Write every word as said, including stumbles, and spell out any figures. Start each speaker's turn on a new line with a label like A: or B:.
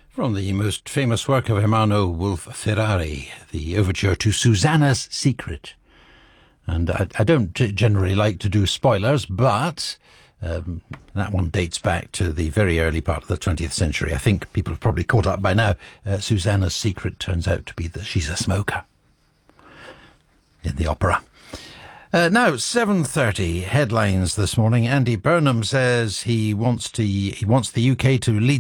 A: From the most famous work of Hermano Wolf Ferrari, the overture to Susanna's Secret. And I, I don't generally like to do spoilers, but um, that one dates back to the very early part of the twentieth century. I think people have probably caught up by now. Uh, Susanna's Secret turns out to be that she's a smoker in the opera. Uh, now, seven thirty, headlines this morning. Andy Burnham says he wants to he wants the U K to lead